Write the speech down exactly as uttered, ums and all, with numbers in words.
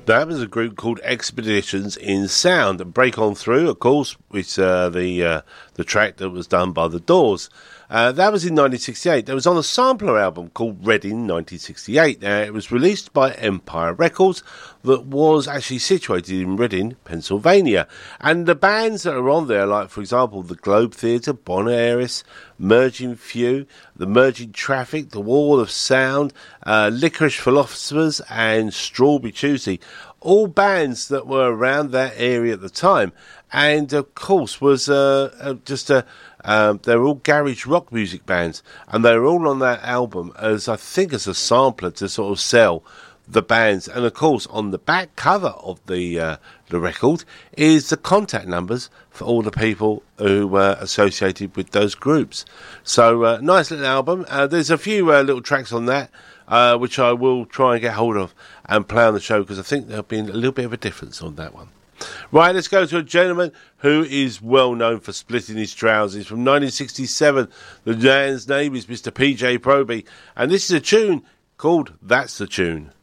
That was a group called Expeditions in Sound. And Break On Through, of course, which uh, the uh, the track that was done by The Doors. Uh, that was in nineteen sixty-eight. There was on a sampler album called Reading nineteen sixty-eight. Now, it was released by Empire Records that was actually situated in Reading, Pennsylvania. And the bands that are on there, like, for example, the Globe Theatre, Bon Airis, Merging Few, the Merging Traffic, the Wall of Sound, uh, Licorice Philosophers and Strawberry Tuesday, all bands that were around that area at the time. And, of course, was uh, uh, just a... Um, they're all garage rock music bands, and they're all on that album as, I think, as a sampler to sort of sell the bands. And, of course, on the back cover of the uh, the record is the contact numbers for all the people who were associated with those groups. So, uh, nice little album. Uh, there's a few uh, little tracks on that, uh, which I will try and get hold of and play on the show, because I think there'll be a little bit of a difference on that one. Right, let's go to a gentleman who is well known for splitting his trousers. From nineteen sixty-seven, the man's name is Mister P J Proby, and this is a tune called That's the Tune.